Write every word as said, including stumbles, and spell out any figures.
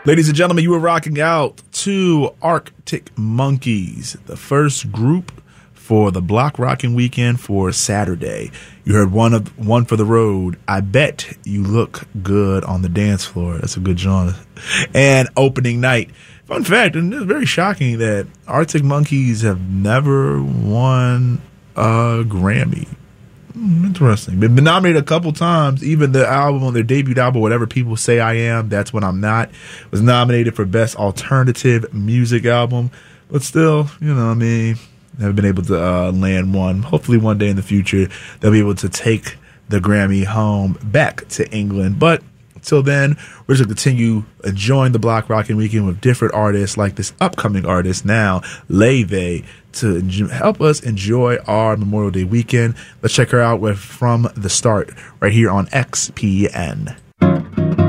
Ladies and gentlemen, you were rocking out to Arctic Monkeys, the first group for the Block Rocking Weekend for Saturday. You heard one of one for the road. I bet you look good on the dance floor. That's a good genre. And opening night. Fun fact, and it's very shocking that Arctic Monkeys have never won a Grammy. Interesting. They've been nominated a couple times. Even the album on their debut album, Whatever People Say I Am, That's When I'm Not, was nominated for Best Alternative Music Album. But still, you know what I mean, haven't been able to uh, land one. Hopefully one day in the future, they'll be able to take the Grammy home back to England. But until then, we're just going to continue enjoying the Block Rocking Weekend with different artists like this upcoming artist now, Leve, to enjoy, help us enjoy our Memorial Day weekend. Let's check her out with From the Start right here on X P N.